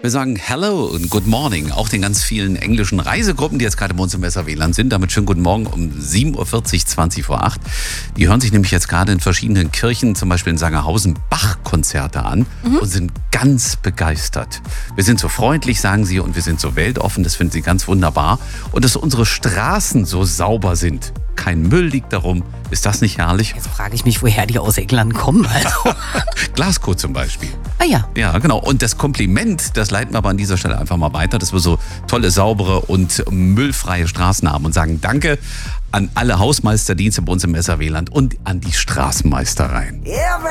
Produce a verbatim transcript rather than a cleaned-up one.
Wir sagen Hello und Good Morning, auch den ganz vielen englischen Reisegruppen, die jetzt gerade bei uns im S R W-Land sind. Damit schönen guten Morgen um sieben Uhr vierzig, zwanzig vor acht. Die hören sich nämlich jetzt gerade in verschiedenen Kirchen, zum Beispiel in Sangerhausen, Bach-Konzerte an mhm. und sind ganz begeistert. Wir sind so freundlich, sagen sie, und wir sind so weltoffen, das finden sie ganz wunderbar. Und dass unsere Straßen so sauber sind. Kein Müll liegt darum. Ist das nicht herrlich? Jetzt frage ich mich, woher die aus England kommen. Also. Glasgow zum Beispiel. Ah ja. Ja, genau. Und das Kompliment, das leiten wir aber an dieser Stelle einfach mal weiter, dass wir so tolle, saubere und müllfreie Straßen haben und sagen Danke an alle Hausmeisterdienste bei uns im S R W-Land und an die Straßenmeistereien. Yeah,